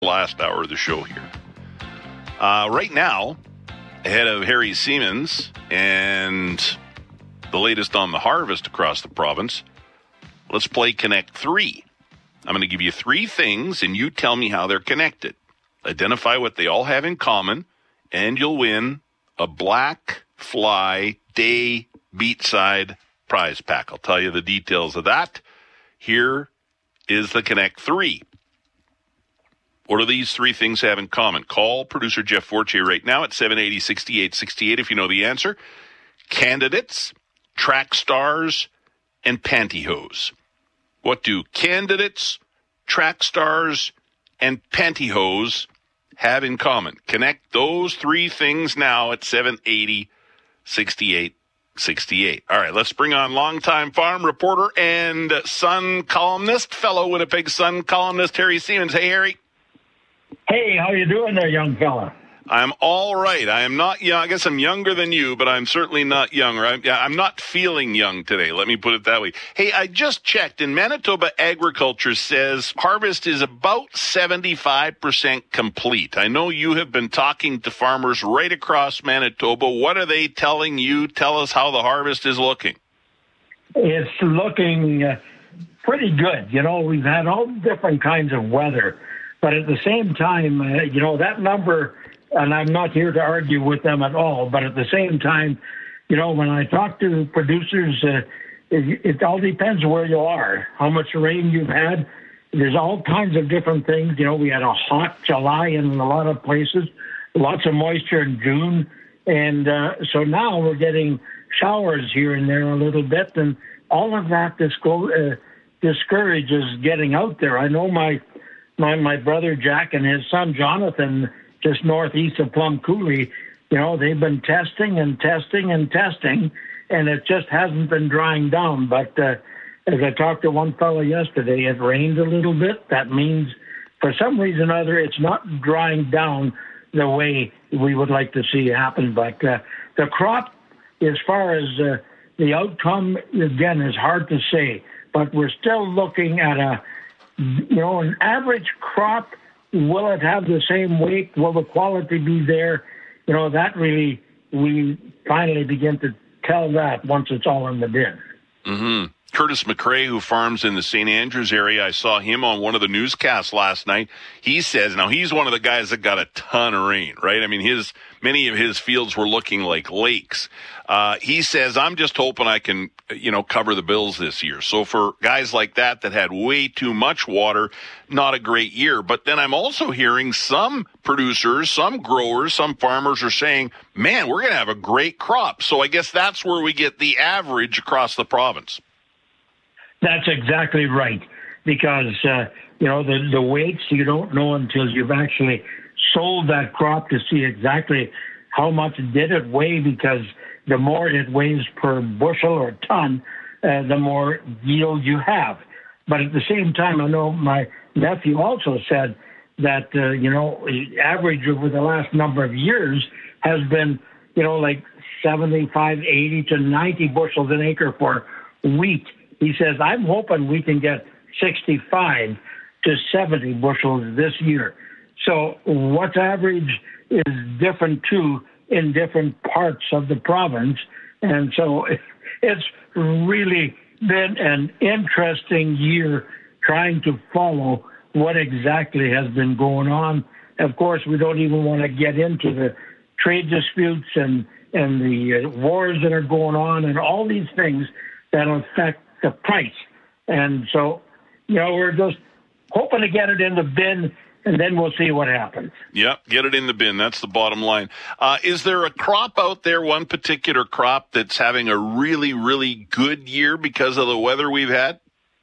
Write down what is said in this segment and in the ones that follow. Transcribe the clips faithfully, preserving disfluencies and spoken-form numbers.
last hour of the show here. Uh, right now, ahead of Harry Siemens and the latest on the harvest across the province, let's play Connect three. I'm going to give you three things, and you tell me how they're connected. Identify what they all have in common, and you'll win a Black Fly Day Beachside prize pack. I'll tell you the details of that. Here is the Connect three. What do these three things have in common? Call producer Jeff Fortier right now at seven eight zero, six eight six eight if you know the answer. Candidates, track stars, and pantyhose. What do candidates, track stars, and pantyhose have in common? Connect those three things now at seven eight zero, six eight six eight. All right, let's bring on longtime farm reporter and Sun columnist, fellow Winnipeg Sun columnist, Harry Siemens. Hey, Harry. Hey, how you doing there, young fella? I'm all right. I am not young. I guess I'm younger than you, but I'm certainly not young. Right? I'm not feeling young today. Let me put it that way. Hey, I just checked, and Manitoba Agriculture says harvest is about seventy-five percent complete. I know you have been talking to farmers right across Manitoba. What are they telling you? Tell us how the harvest is looking. It's looking uh, pretty good. You know, we've had all different kinds of weather. But at the same time, uh, you know, that number, and I'm not here to argue with them at all, but at the same time, you know, when I talk to producers, uh, it, it all depends where you are, how much rain you've had. There's all kinds of different things. You know, we had a hot July in a lot of places, lots of moisture in June. And uh, so now we're getting showers here and there a little bit, and all of that disco- uh, discourages getting out there. I know my My my brother Jack and his son Jonathan, just northeast of Plum Coulee, you know, they've been testing and testing and testing, and it just hasn't been drying down. But uh, as I talked to one fellow yesterday, it rained a little bit. That means for some reason or other, it's not drying down the way we would like to see happen. But uh, the crop, as far as uh, the outcome, again, is hard to say. But we're still looking at a You know, an average crop, will it have the same weight? Will the quality be there? You know, that really, we finally begin to tell that once it's all in the bin. Mm-hmm. Curtis McRae, who farms in the Saint Andrews area, I saw him on one of the newscasts last night. He says, now he's one of the guys that got a ton of rain, right? I mean, his many of his fields were looking like lakes. Uh, he says, I'm just hoping I can, you know, cover the bills this year. So for guys like that that had way too much water, not a great year. But then I'm also hearing some producers, some growers, some farmers are saying, man, we're going to have a great crop. So I guess that's where we get the average across the province. That's exactly right, because, uh, you know, the, the weights, you don't know until you've actually sold that crop to see exactly how much did it weigh, because the more it weighs per bushel or ton, uh, the more yield you have. But at the same time, I know my nephew also said that, uh, you know, average over the last number of years has been, you know, like seventy-five, eighty to ninety bushels an acre for wheat. He says, I'm hoping we can get sixty-five to seventy bushels this year. So what's average is different, too, in different parts of the province. And so it's really been an interesting year trying to follow what exactly has been going on. Of course, we don't even want to get into the trade disputes and, and the uh, wars that are going on and all these things that affect the price. And so, you know, we're just hoping to get it in the bin, and then we'll see what happens. Yep, get it in the bin. That's the bottom line. Uh, is there a crop out there, one particular crop, that's having a really, really good year because of the weather we've had?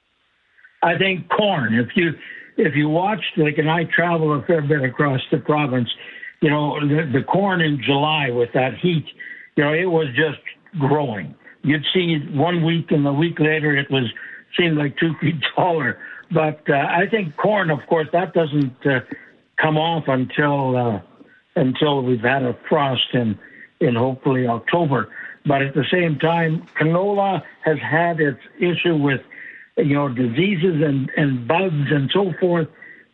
I think corn. If you if you watch, like, and I travel a fair bit across the province, you know, the, the corn in July with that heat, you know, it was just growing. You'd see one week, and the week later it was seemed like two feet taller. But uh, I think corn, of course, that doesn't uh, come off until uh, until we've had a frost in in hopefully October. But at the same time, canola has had its issue with, you know, diseases and, and bugs and so forth.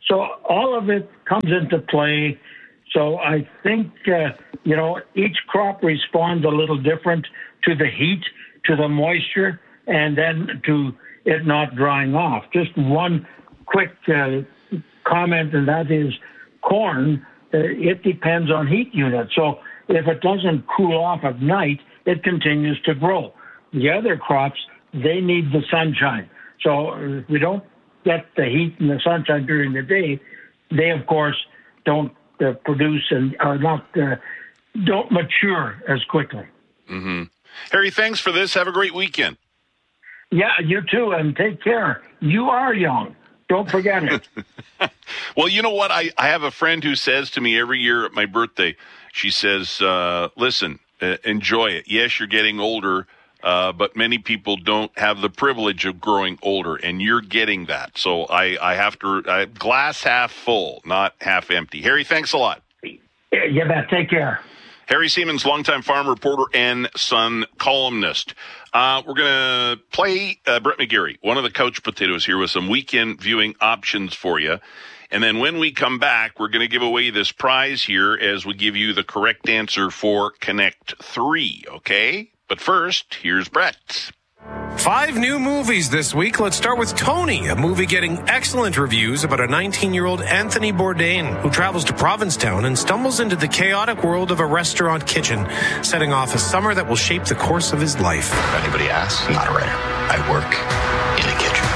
So all of it comes into play. So I think, uh, you know, each crop responds a little different to the heat, to the moisture, and then to it not drying off. Just one quick uh, comment, and that is corn, uh, it depends on heat units. So if it doesn't cool off at night, it continues to grow. The other crops, they need the sunshine. So if we don't get the heat and the sunshine during the day, they, of course, don't uh, produce and are not, uh, don't mature as quickly. Mm-hmm. Harry, thanks for this. Have a great weekend. Yeah, you too, and take care. You are young. Don't forget it. Well, you know what? I, I have a friend who says to me every year at my birthday, she says, uh, listen, uh, enjoy it. Yes, you're getting older, uh, but many people don't have the privilege of growing older, and you're getting that. So I, I have to, uh, glass half full, not half empty. Harry, thanks a lot. You bet. Take care. Harry Siemens, longtime farm reporter and Sun columnist. Uh, we're going to play uh, Brett McGarry, one of the couch potatoes here, with some weekend viewing options for you. And then when we come back, we're going to give away this prize here as we give you the correct answer for Connect three, okay? But first, here's Brett. Five new movies this week. Let's start with Tony, a movie getting excellent reviews about a nineteen-year-old Anthony Bourdain who travels to Provincetown and stumbles into the chaotic world of a restaurant kitchen, setting off a summer that will shape the course of his life. If anybody asks, I'm not a writer. I work in a kitchen.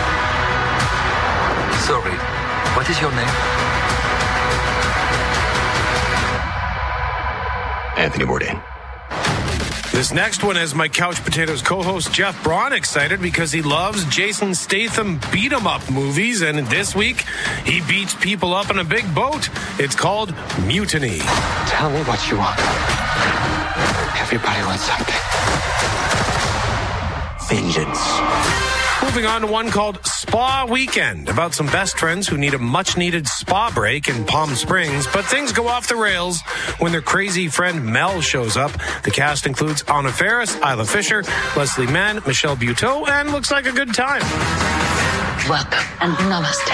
Sorry, what is your name? Anthony Bourdain. This next one has my Couch Potatoes co-host Jeff Braun excited because he loves Jason Statham beat-em-up movies, and this week he beats people up in a big boat. It's called Mutiny. Tell me what you want. Everybody wants something. Vengeance. Moving on to one called Spa Weekend, about some best friends who need a much-needed spa break in Palm Springs, but things go off the rails when their crazy friend Mel shows up. The cast includes Anna Faris, Isla Fisher, Leslie Mann, Michelle Buteau, and looks like a good time. Welcome and namaste.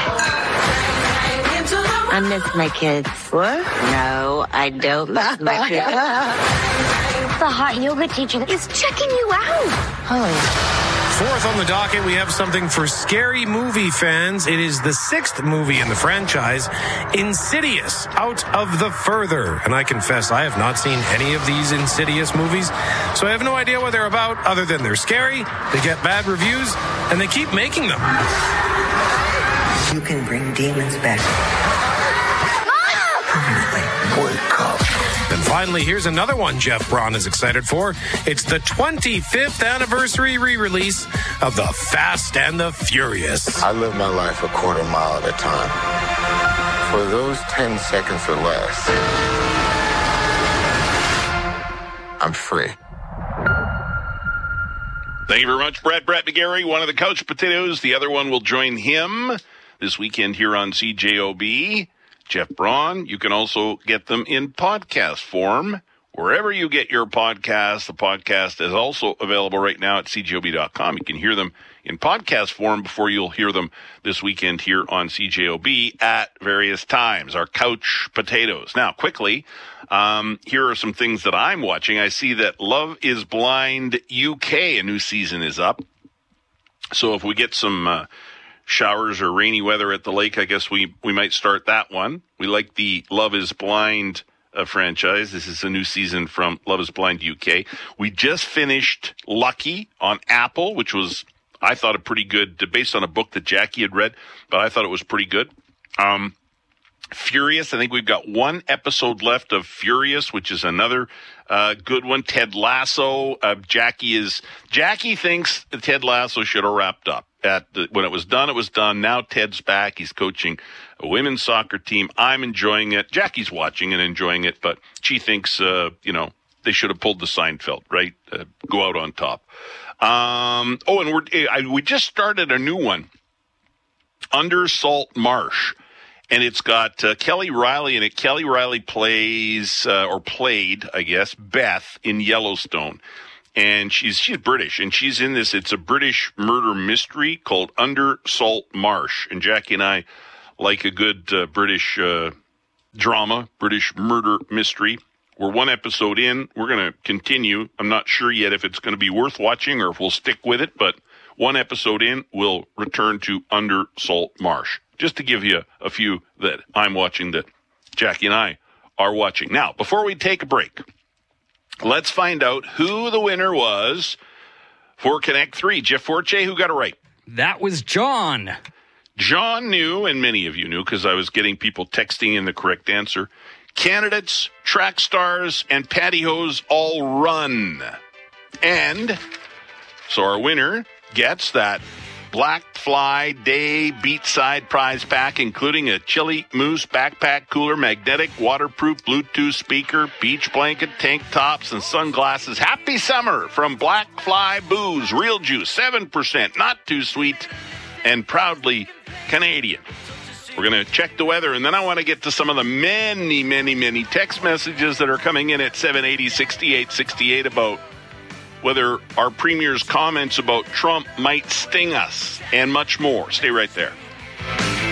I miss my kids. What? No, I don't miss my kids. The hot yoga teacher is checking you out. Oh. Fourth on the docket, we have something for scary movie fans. It is the sixth movie in the franchise, Insidious, Out of the Further. And I confess, I have not seen any of these Insidious movies, so I have no idea what they're about, other than they're scary, they get bad reviews, and they keep making them. You can bring demons back. Permanently. Wake up. And finally, here's another one Jeff Braun is excited for. It's the twenty-fifth anniversary re-release of The Fast and the Furious. I live my life a quarter mile at a time. For those ten seconds or less, I'm free. Thank you very much, Brett. Brett McGarry, one of the Couch Potatoes. The other one will join him this weekend here on C J O B. Jeff Braun. You can also get them in podcast form wherever you get your podcast. The podcast is also available right now at C J O B dot com. You can hear them in podcast form before you'll hear them this weekend here on C J O B at various times. Our Couch Potatoes. Now, quickly, um, here are some things that I'm watching. I see that Love is Blind U K, a new season is up. So if we get some uh, showers or rainy weather at the lake, I guess we, we might start that one. We like the Love is Blind uh, franchise. This is a new season from Love is Blind U K. We just finished Lucky on Apple, which was, I thought, a pretty good, based on a book that Jackie had read, but I thought it was pretty good. Um, Furious, I think we've got one episode left of Furious, which is another uh, good one. Ted Lasso, uh, Jackie is, Jackie thinks Ted Lasso should have wrapped up. At the, when it was done, it was done. Now Ted's back. He's coaching a women's soccer team. I'm enjoying it. Jackie's watching and enjoying it, but she thinks, uh, you know, they should have pulled the Seinfeld, right? Uh, go out on top. Um, oh, and we're, I, we just started a new one, Under Salt Marsh, and it's got uh, Kelly Riley in it. Kelly Riley plays, uh, or played, I guess, Beth in Yellowstone. And she's she's British, and she's in this. It's a British murder mystery called Under Salt Marsh. And Jackie and I like a good uh, British uh, drama, British murder mystery. We're one episode in. We're going to continue. I'm not sure yet if it's going to be worth watching or if we'll stick with it, but one episode in, we'll return to Under Salt Marsh, just to give you a few that I'm watching that Jackie and I are watching. Now, before we take a break, let's find out who the winner was for Connect three. Jeff Forte, who got it right? That was John. John knew, and many of you knew because I was getting people texting in the correct answer. Candidates, track stars, and pantyhose all run. And so our winner gets that Black Fly Day Beachside prize pack, including a Chili Moose backpack cooler, magnetic, waterproof Bluetooth speaker, beach blanket, tank tops, and sunglasses. Happy summer from Black Fly Booze. Real juice, seven percent, not too sweet, and proudly Canadian. We're going to check the weather, and then I want to get to some of the many, many, many text messages that are coming in at seven eighty, sixty-eight sixty-eight about whether our premier's comments about Trump might sting us, and much more. Stay right there.